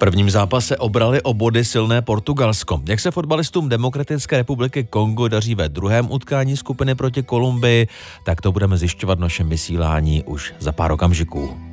prvním zápase obrali o body silné Portugalsko. Jak se fotbalistům Demokratické republiky Kongo daří ve druhém utkání skupiny proti Kolumbii, tak to budeme zjišťovat v našem vysílání už za pár okamžiků.